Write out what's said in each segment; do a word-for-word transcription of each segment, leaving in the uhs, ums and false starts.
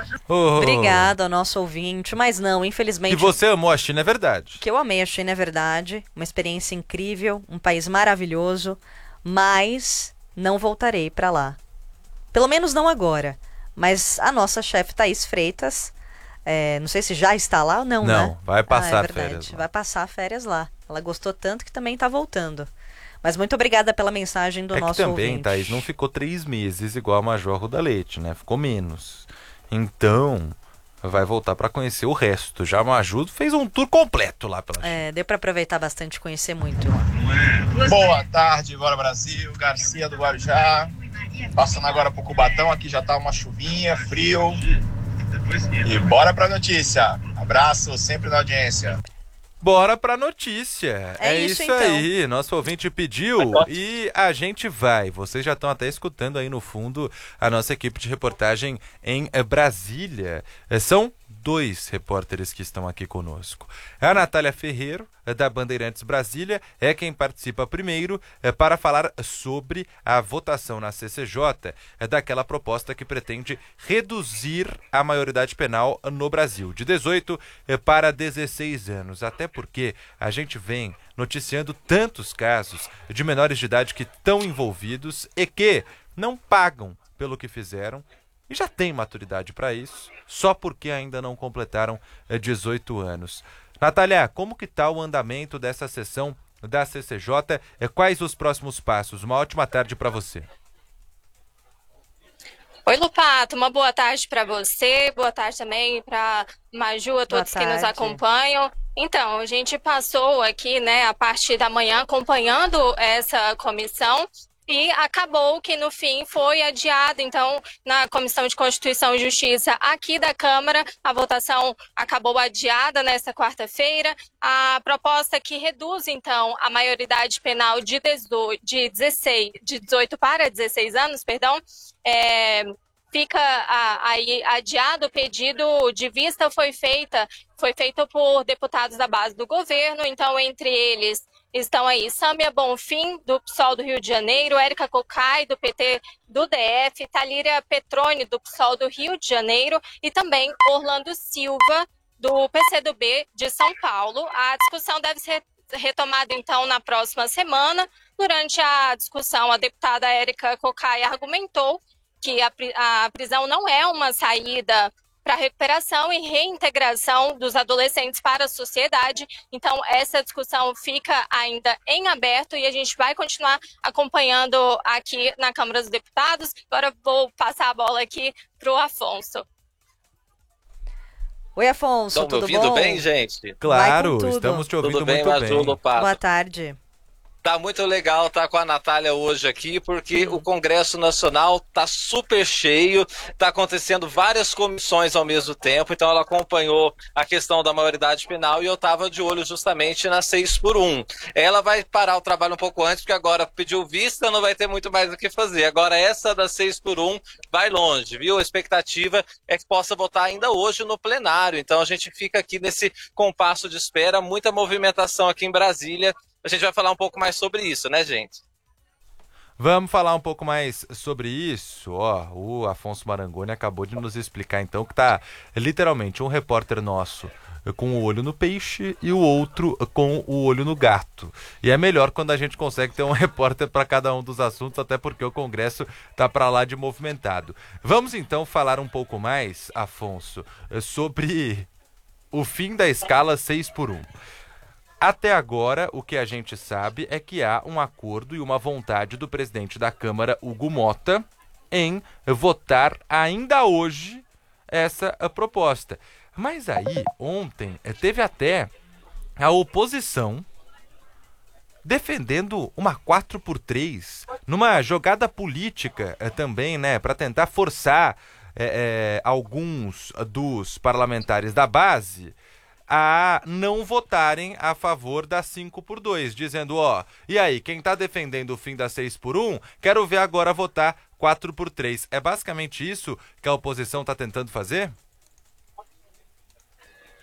Oh. Obrigada ao nosso ouvinte, mas não, infelizmente... E você amou a China, é verdade. Que eu amei a China, é verdade. Uma experiência incrível, um país maravilhoso, mas não voltarei para lá. Pelo menos não agora. Mas a nossa chefe Thaís Freitas, é, não sei se já está lá ou não, não, né? Não, vai passar ah, é férias lá. Vai passar férias lá. Ela gostou tanto que também está voltando. Mas muito obrigada pela mensagem do é nosso que também, ouvinte. Thaís, não ficou três meses igual a Major Ruda Leite, né? Ficou menos. Então, vai voltar para conhecer o resto. Já a Maju fez um tour completo lá pela China. É, deu para aproveitar bastante e conhecer muito. Boa tarde, Bora Brasil. Garcia do Guarujá. Passando agora pro Cubatão, aqui já tá uma chuvinha, frio. E bora pra notícia. Abraço, sempre na audiência. Bora pra notícia. É, é isso, isso então. aí. Nosso ouvinte pediu e a gente vai. Vocês já estão até escutando aí no fundo a nossa equipe de reportagem em Brasília. São dois repórteres que estão aqui conosco. A Natália Ferreiro, da Bandeirantes Brasília, é quem participa primeiro é, para falar sobre a votação na C C J é, daquela proposta que pretende reduzir a maioridade penal no Brasil, de dezoito é, para dezesseis anos. Até porque a gente vem noticiando tantos casos de menores de idade que estão envolvidos e que não pagam pelo que fizeram e já têm maturidade para isso, só porque ainda não completaram é, dezoito anos. Natália, como que está o andamento dessa sessão da C C J? É, quais os próximos passos? Uma ótima tarde para você. Oi, Lupato, uma boa tarde para você, boa tarde também para Maju, a todos que nos acompanham. Então, a gente passou aqui, né, a partir da manhã acompanhando essa comissão e acabou que no fim foi adiado. Então, na Comissão de Constituição e Justiça aqui da Câmara, a votação acabou adiada nesta quarta-feira. A proposta que reduz, então, a maioridade penal de, dezoito, de, dezesseis, de dezoito para dezesseis anos, perdão, é, fica aí adiado. O pedido de vista foi feita, foi feito por deputados da base do governo, então, entre eles estão aí Sâmia Bonfim, do PSOL do Rio de Janeiro, Érica Cocai, do P T do D F, Talíria Petroni, do PSOL do Rio de Janeiro, e também Orlando Silva, do P C do B de São Paulo. A discussão deve ser retomada, então, na próxima semana. Durante a discussão, a deputada Érica Cocai argumentou que a, a prisão não é uma saída para recuperação e reintegração dos adolescentes para a sociedade. Então, essa discussão fica ainda em aberto e a gente vai continuar acompanhando aqui na Câmara dos Deputados. Agora vou passar a bola aqui para o Afonso. Oi, Afonso, Estão me tudo ouvindo bom? bem, gente? Claro, estamos te ouvindo tudo bem, muito Maju, bem. Lupato? Boa tarde. Tá muito legal estar com a Natália hoje aqui, porque o Congresso Nacional tá super cheio, tá acontecendo várias comissões ao mesmo tempo, então ela acompanhou a questão da maioridade penal e eu tava de olho justamente na seis por um. Ela vai parar o trabalho um pouco antes, porque agora pediu vista, não vai ter muito mais o que fazer. Agora essa da seis por um vai longe, viu? A expectativa é que possa votar ainda hoje no plenário, então a gente fica aqui nesse compasso de espera, muita movimentação aqui em Brasília. A gente vai falar um pouco mais sobre isso, né, gente? Vamos falar um pouco mais sobre isso. Ó, o Afonso Marangoni acabou de nos explicar, então, que tá literalmente um repórter nosso com o olho no peixe e o outro com o olho no gato. E é melhor quando a gente consegue ter um repórter para cada um dos assuntos, até porque o Congresso tá para lá de movimentado. Vamos, então, falar um pouco mais, Afonso, sobre o fim da escala seis por um. Até agora, o que a gente sabe é que há um acordo e uma vontade do presidente da Câmara, Hugo Motta, em votar ainda hoje essa proposta. Mas aí, ontem, teve até a oposição defendendo uma quatro por três, numa jogada política também, né, para tentar forçar é, é, alguns dos parlamentares da base a não votarem a favor da cinco por dois, dizendo, ó, e aí, quem tá defendendo o fim da seis por um, quero ver agora votar quatro por três. É basicamente isso que a oposição tá tentando fazer?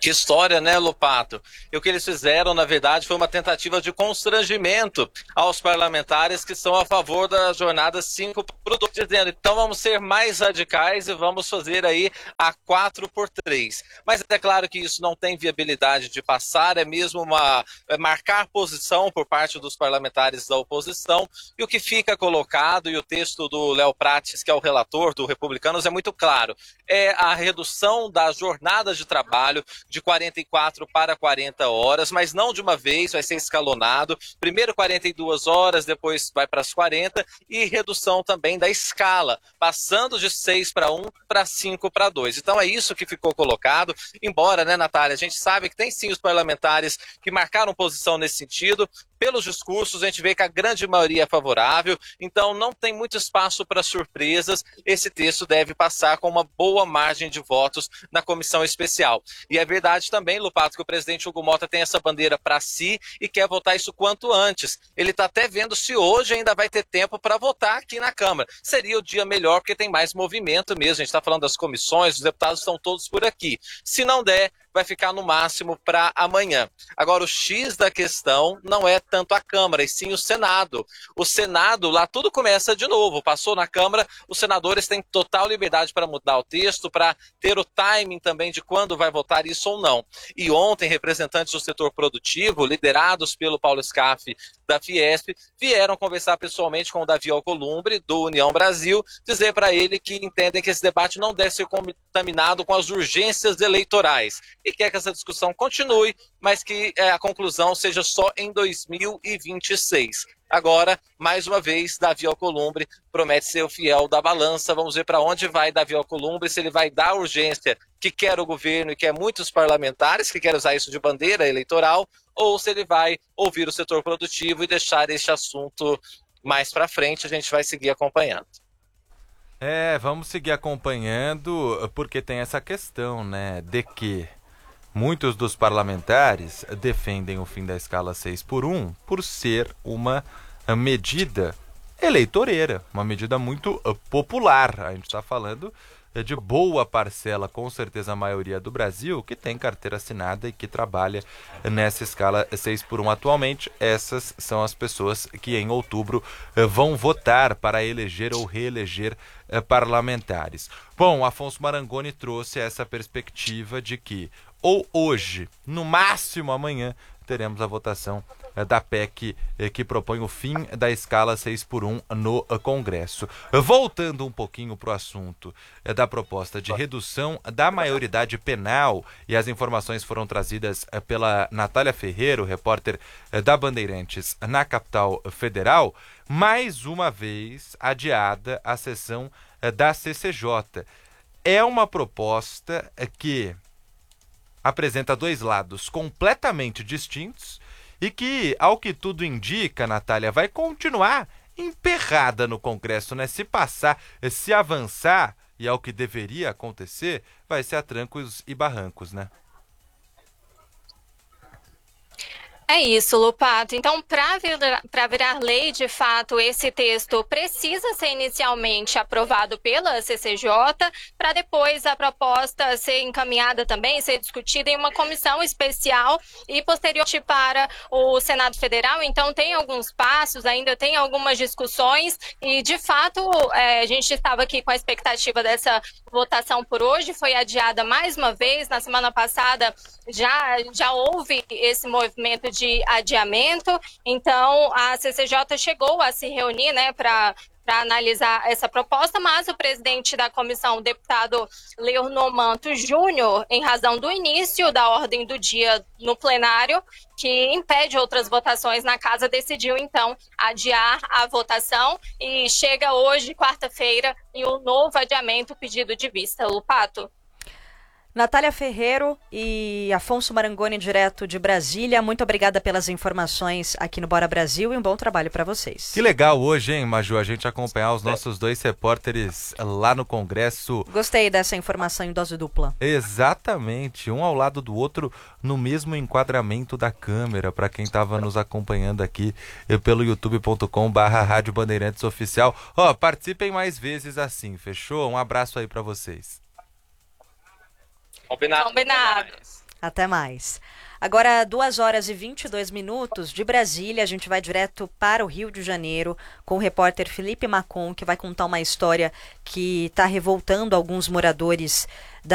Que história, né, Lopato? E o que eles fizeram, na verdade, foi uma tentativa de constrangimento aos parlamentares que são a favor da jornada cinco por dois, dizendo, então vamos ser mais radicais e vamos fazer aí a quatro por três. Mas é claro que isso não tem viabilidade de passar, é mesmo uma é marcar posição por parte dos parlamentares da oposição, e o que fica colocado, e o texto do Léo Prates, que é o relator do Republicanos, é muito claro, é a redução da jornada de trabalho de quarenta e quatro para quarenta horas, mas não de uma vez, vai ser escalonado. Primeiro quarenta e duas horas, depois vai para as quarenta, e redução também da escala, passando de seis para um para cinco para dois. Então é isso que ficou colocado, embora, né, Natália, a gente sabe que tem sim os parlamentares que marcaram posição nesse sentido. Pelos discursos, a gente vê que a grande maioria é favorável, então não tem muito espaço para surpresas. Esse texto deve passar com uma boa margem de votos na comissão especial. E é verdade também, Lopato, que o presidente Hugo Mota tem essa bandeira para si e quer votar isso quanto antes. Ele está até vendo se hoje ainda vai ter tempo para votar aqui na Câmara. Seria o dia melhor, porque tem mais movimento mesmo. A gente está falando das comissões, os deputados estão todos por aqui. Se não der, vai ficar no máximo para amanhã. Agora, o X da questão não é tanto a Câmara, e sim o Senado. O Senado, lá tudo começa de novo. Passou na Câmara, os senadores têm total liberdade para mudar o texto, para ter o timing também de quando vai votar isso ou não. E ontem, representantes do setor produtivo, liderados pelo Paulo Scaff, da Fiesp, vieram conversar pessoalmente com o Davi Alcolumbre, do União Brasil, dizer para ele que entendem que esse debate não deve ser contaminado com as urgências eleitorais e quer que essa discussão continue, mas que é, a conclusão seja só em dois mil e vinte e seis. Agora, mais uma vez, Davi Alcolumbre promete ser o fiel da balança. Vamos ver para onde vai Davi Alcolumbre, se ele vai dar a urgência que quer o governo e quer muitos parlamentares que querem usar isso de bandeira eleitoral, ou se ele vai ouvir o setor produtivo e deixar este assunto mais para frente. A gente vai seguir acompanhando. É, vamos seguir acompanhando, porque tem essa questão, né, de que muitos dos parlamentares defendem o fim da escala seis por um por ser uma medida eleitoreira, uma medida muito popular. A gente está falando de boa parcela, com certeza a maioria do Brasil, que tem carteira assinada e que trabalha nessa escala seis por um atualmente. Essas são as pessoas que em outubro vão votar para eleger ou reeleger parlamentares. Bom, Afonso Marangoni trouxe essa perspectiva de que ou hoje, no máximo amanhã, teremos a votação da P E C que propõe o fim da escala seis por um no Congresso. Voltando um pouquinho para o assunto da proposta de redução da maioridade penal, e as informações foram trazidas pela Natália Ferreira, repórter da Bandeirantes na capital federal, mais uma vez adiada a sessão da C C J. É uma proposta que apresenta dois lados completamente distintos e que, ao que tudo indica, Natália, vai continuar emperrada no Congresso, né? Se passar, se avançar, e é o que deveria acontecer, vai ser a trancos e barrancos, né? É isso, Lopato. Então, para virar, para virar lei, de fato, esse texto precisa ser inicialmente aprovado pela C C J, para depois a proposta ser encaminhada também, ser discutida em uma comissão especial e posteriormente para o Senado Federal. Então, tem alguns passos, ainda tem algumas discussões e, de fato, é, a gente estava aqui com a expectativa dessa votação por hoje, foi adiada mais uma vez. Na semana passada já, já houve esse movimento de de adiamento, então a C C J chegou a se reunir, né, para para analisar essa proposta, mas o presidente da comissão, o deputado Leonor Manto Júnior, em razão do início da ordem do dia no plenário, que impede outras votações na casa, decidiu então adiar a votação e chega hoje, quarta-feira, e um novo adiamento pedido de vista. Lopato. Natália Ferreiro e Afonso Marangoni, direto de Brasília, muito obrigada pelas informações aqui no Bora Brasil e um bom trabalho para vocês. Que legal hoje, hein, Maju, a gente acompanhar os nossos dois repórteres lá no Congresso. Gostei dessa informação em dose dupla. Exatamente, um ao lado do outro no mesmo enquadramento da câmera, para quem estava nos acompanhando aqui pelo youtube ponto com barra Rádio Bandeirantes Oficial. Ó, participem mais vezes assim, fechou? Um abraço aí para vocês. Combinado. Combinado. Até mais. Agora, duas horas e vinte e dois minutos de Brasília, a gente vai direto para o Rio de Janeiro com o repórter Felipe Macon, que vai contar uma história que está revoltando alguns moradores